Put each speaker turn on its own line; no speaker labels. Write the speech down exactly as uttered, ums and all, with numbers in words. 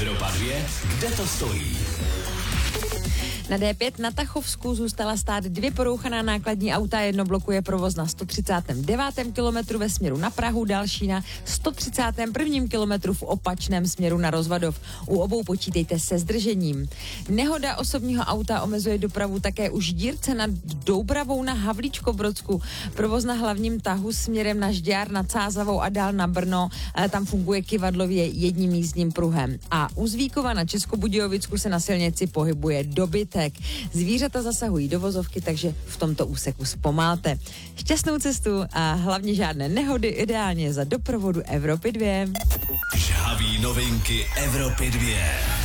Evropa dvě, kde to stojí?
Na dé pět na Tachovsku zůstala stát dvě porouchaná nákladní auta, jedno blokuje provoz na sto třicátém devátém kilometru ve směru na Prahu, další na sto třicátém prvním kilometru v opačném směru na Rozvadov. U obou počítejte se zdržením. Nehoda osobního auta omezuje dopravu také u Ždírce nad Doubravou na Havlíčkobrodsku. Provoz na hlavním tahu směrem na Žďár nad Sázavou a dál na Brno, tam funguje kyvadlově jedním jízdním pruhem. A u Zvíkova na Českobudějovicku se na silnici pohybuje dobytek. Zvířata zasahují do vozovky, takže v tomto úseku zpomalte. Šťastnou cestu a hlavně žádné nehody, ideálně za doprovodu Evropy dvě.
Žhaví novinky Evropy dvě.